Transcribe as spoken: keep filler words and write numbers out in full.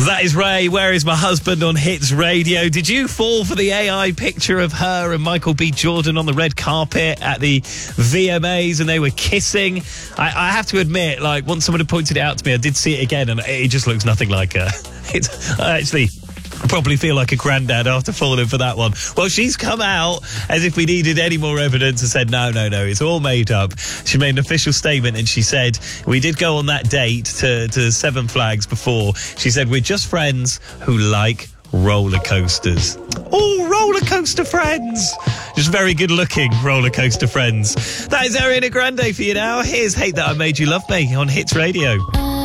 That is Ray. Where is my husband on Hits Radio? Did you fall for the A I picture of her and Michael B. Jordan on the red carpet at the V M As and they were kissing? I, I have to admit, like, once someone had pointed it out to me, I did see it again and it just looks nothing like her. It's, I actually probably feel like a granddad after falling for that one. Well, she's come out as if we needed any more evidence and said, no, no, no, it's all made up. She made an official statement and she said, we did go on that date to, to Seven Flags before. She said, we're just friends who like roller coasters. Oh, roller coaster friends. Just very good looking roller coaster friends. That is Ariana Grande for you now. Here's Hate That I Made You Love Me on Hits Radio.